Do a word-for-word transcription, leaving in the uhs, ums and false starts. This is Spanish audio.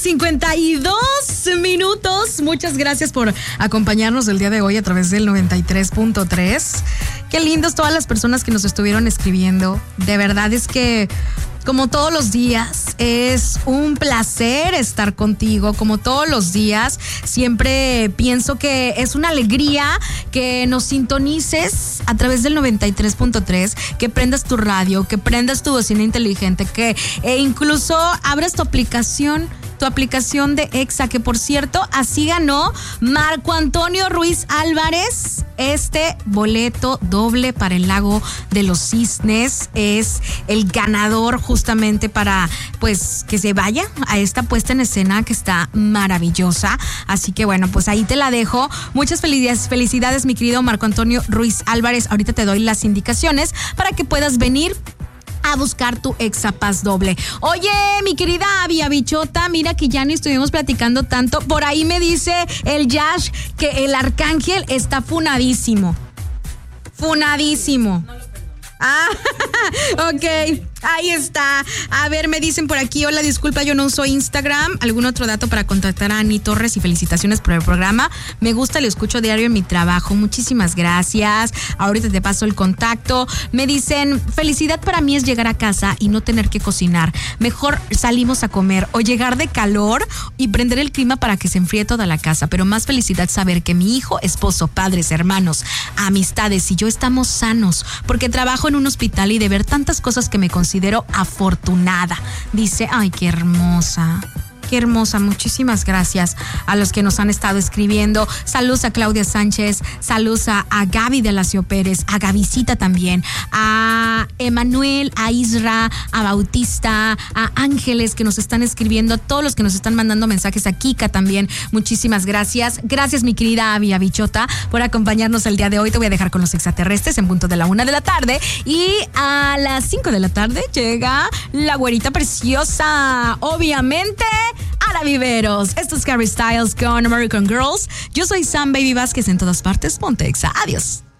cincuenta y dos minutos. Muchas gracias por acompañarnos el día de hoy a través del noventa y tres punto tres. Qué lindos todas las personas que nos estuvieron escribiendo. De verdad es que, como todos los días, es un placer estar contigo. Como todos los días, siempre pienso que es una alegría que nos sintonices a través del noventa y tres punto tres, que prendas tu radio, que prendas tu bocina inteligente, que e incluso abras tu aplicación. Tu aplicación de Exa, que por cierto, así ganó Marco Antonio Ruiz Álvarez este boleto doble para el Lago de los Cisnes. Es el ganador justamente para, pues, que se vaya a esta puesta en escena que está maravillosa. Así que bueno, pues ahí te la dejo. Muchas felicidades, felicidades, mi querido Marco Antonio Ruiz Álvarez. Ahorita te doy las indicaciones para que puedas venir a buscar tu Exapass doble. Oye, mi querida Avia Bichota, mira que ya ni estuvimos platicando tanto. Por ahí me dice el Yash que el Arcángel está funadísimo. Funadísimo. Ah, ok, ahí está. A ver, me dicen por aquí, hola, disculpa, yo no uso Instagram. ¿Algún otro dato para contactar a Ani Torres? Y felicitaciones por el programa. Me gusta, lo escucho diario en mi trabajo. Muchísimas gracias. Ahorita te paso el contacto. Me dicen, felicidad para mí es llegar a casa y no tener que cocinar. Mejor salimos a comer o llegar de calor y prender el clima para que se enfríe toda la casa. Pero más felicidad saber que mi hijo, esposo, padres, hermanos, amistades y yo estamos sanos, porque trabajo en un hospital y de ver tantas cosas que me considero afortunada. Dice, ay, qué hermosa. Qué hermosa, muchísimas gracias a los que nos han estado escribiendo. Saludos a Claudia Sánchez, saludos a, a Gaby de Lacio Pérez, a Gavisita también, a Emanuel, a Isra, a Bautista, a Ángeles que nos están escribiendo, a todos los que nos están mandando mensajes, a Kika también, muchísimas gracias. Gracias, mi querida Avia Bichota, por acompañarnos el día de hoy. Te voy a dejar con los extraterrestres en punto de la una de la tarde y a las cinco de la tarde llega la güerita preciosa, obviamente, Ara Viveros. Esto es Harry Styles con American Girls. Yo soy Sam Baby Vázquez en todas partes. Ponte Exa. Adiós.